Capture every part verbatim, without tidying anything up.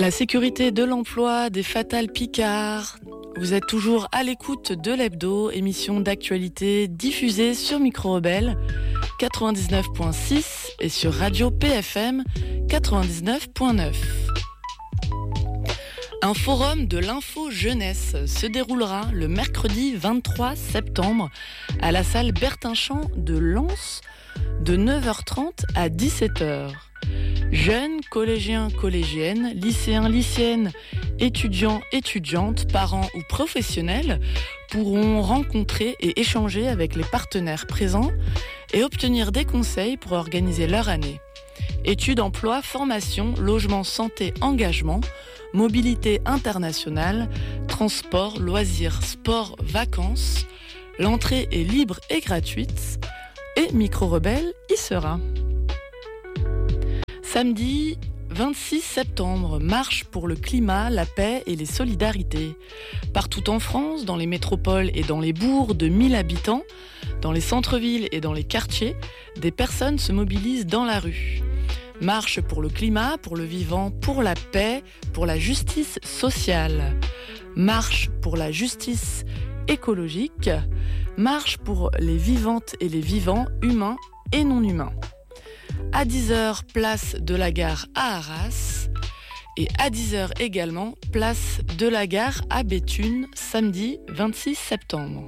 La sécurité de l'emploi des Fatales Picard. Vous êtes toujours à l'écoute de l'Hebdo, émission d'actualité diffusée sur Micro Rebelle quatre-vingt-dix-neuf virgule six et sur Radio P F M quatre-vingt-dix-neuf virgule neuf. Un forum de l'info jeunesse se déroulera le mercredi vingt-trois septembre à la salle Bertin-Champ de Lens de neuf heures trente à dix-sept heures. Jeunes, collégiens, collégiennes, lycéens, lycéennes, étudiants, étudiantes, parents ou professionnels pourront rencontrer et échanger avec les partenaires présents et obtenir des conseils pour organiser leur année. Études, emploi, formation, logement, santé, engagement, mobilité internationale, transport, loisirs, sport, vacances. L'entrée est libre et gratuite et Micro Rebelle y sera. Samedi vingt-six septembre, marche pour le climat, la paix et les solidarités. Partout en France, dans les métropoles et dans les bourgs de mille habitants, dans les centres-villes et dans les quartiers, des personnes se mobilisent dans la rue. Marche pour le climat, pour le vivant, pour la paix, pour la justice sociale. Marche pour la justice écologique. Marche pour les vivantes et les vivants, humains et non humains. À dix heures, place de la gare à Arras. Et à dix heures également, place de la gare à Béthune, samedi vingt-six septembre.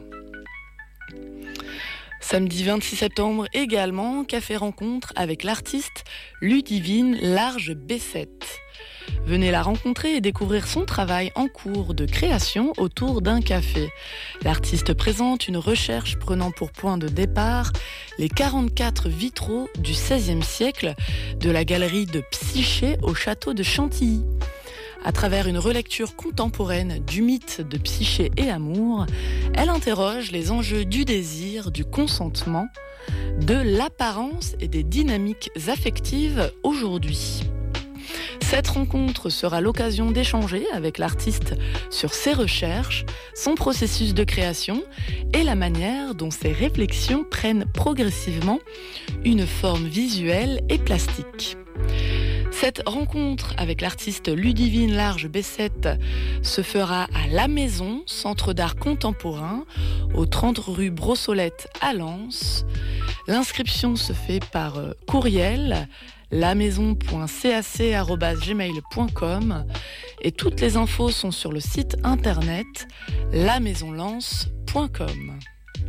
Samedi vingt-six septembre également, café rencontre avec l'artiste Ludivine Large Bessette. Venez la rencontrer et découvrir son travail en cours de création autour d'un café. L'artiste présente une recherche prenant pour point de départ les quarante-quatre vitraux du seizième siècle de la galerie de Psyché au château de Chantilly. À travers une relecture contemporaine du mythe de Psyché et Amour, elle interroge les enjeux du désir, du consentement, de l'apparence et des dynamiques affectives aujourd'hui. Cette rencontre sera l'occasion d'échanger avec l'artiste sur ses recherches, son processus de création et la manière dont ses réflexions prennent progressivement une forme visuelle et plastique. Cette rencontre avec l'artiste Ludivine Large Bessette se fera à La Maison, centre d'art contemporain, au trente rue Brossolette à Lens. L'inscription se fait par courriel lamaison point cac arobase gmail point com et toutes les infos sont sur le site internet la maison lens point com.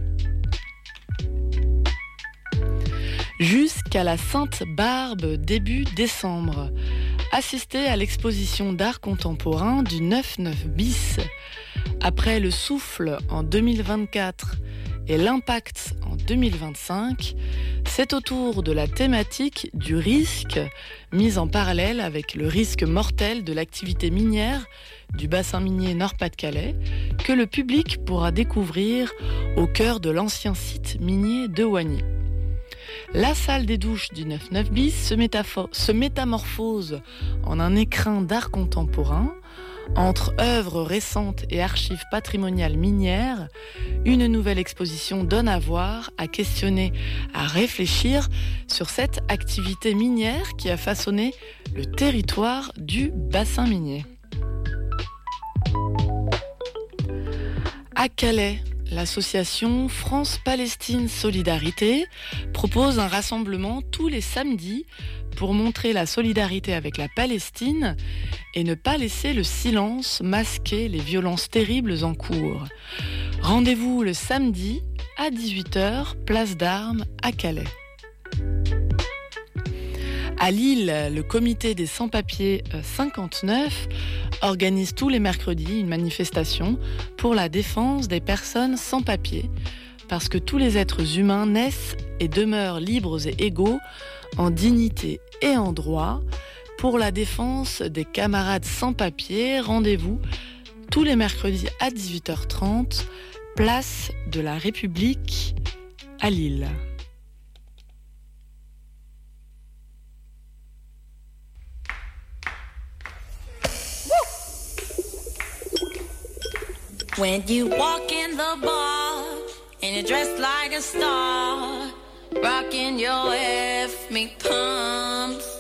Jusqu'à la Sainte-Barbe début décembre. Assistez à l'exposition d'art contemporain du neuf neuf bis. Après le souffle en deux mille vingt-quatre et l'impact en deux mille vingt-cinq, c'est au tour de la thématique du risque, mise en parallèle avec le risque mortel de l'activité minière du bassin minier Nord-Pas-de-Calais, que le public pourra découvrir au cœur de l'ancien site minier de Wagny. La salle des douches du neuf neuf bis se, métaphore, se métamorphose en un écrin d'art contemporain. Entre œuvres récentes et archives patrimoniales minières, une nouvelle exposition donne à voir, à questionner, à réfléchir sur cette activité minière qui a façonné le territoire du bassin minier. À Calais, l'association France-Palestine Solidarité propose un rassemblement tous les samedis pour montrer la solidarité avec la Palestine et ne pas laisser le silence masquer les violences terribles en cours. Rendez-vous le samedi à dix-huit heures, place d'Armes à Calais. À Lille, le comité des sans-papiers cinquante-neuf organise tous les mercredis une manifestation pour la défense des personnes sans papiers, parce que tous les êtres humains naissent et demeurent libres et égaux en dignité et en droit. Pour la défense des camarades sans papiers, rendez-vous tous les mercredis à dix-huit heures trente, place de la République à Lille. When you walk in the bar and you're dressed like a star, rocking your F me pumps.